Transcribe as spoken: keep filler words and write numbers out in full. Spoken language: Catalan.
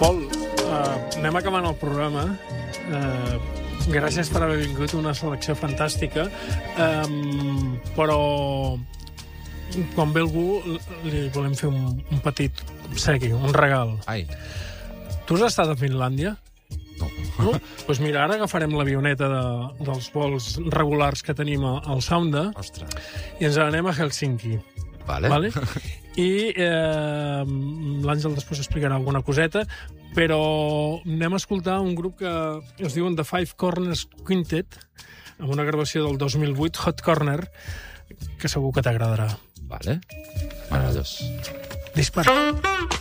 Pol, uh, anem acabant el programa. Uh, gràcies per haver vingut, una selecció fantàstica. Um, però, quan ve algú, li volem fer un, un petit obsequi, un regal. Ai. Tu has estat a Finlàndia? No. Doncs pues mira, ara agafarem l'avioneta de, dels vols regulars que tenim al Sounda. Ostres. I ens anem a Helsinki. Vale. Vale? I eh, l'Àngel després explicarà alguna coseta, però anem a escoltar un grup que es diuen The Five Corners Quintet, amb una gravació del dos mil vuit, Hot Corner, que segur que t'agradarà. Vale. Meravellós. Dispara.